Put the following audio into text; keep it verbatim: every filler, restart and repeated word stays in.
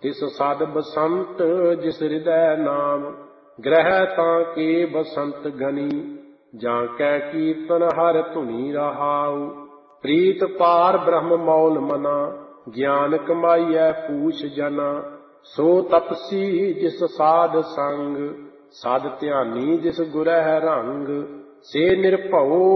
ਤਿਸ ਸਦ ਬਸੰਤ ਜਿਸ ਹਿਰਦੈ ਨਾਮ, ਗ੍ਰਹਿ ਤਾਂ ਕੇ ਬਸੰਤ ਗਨੀ। ਜਾਂ ਕੈ ਕੀਰਤਨ ਹਰ ਧੁਨੀ ਰਹਾਉ, ਪ੍ਰੀਤ ਪਾਰ ਬ੍ਰਹਮ ਮੌਲ ਮਨਾ। ਗਿਆਨ ਕਮਾਈਐ ਪੂਛ ਜਨਾ, ਸੋ ਤਪਸੀ ਜਿਸ ਸਾਧ ਸੰਗ। ਸਦ ਧਿਆਨੀ ਜਿਸ ਗੁਰਹਿ ਰੰਗ, ਸੇ ਨਿਰਭਉ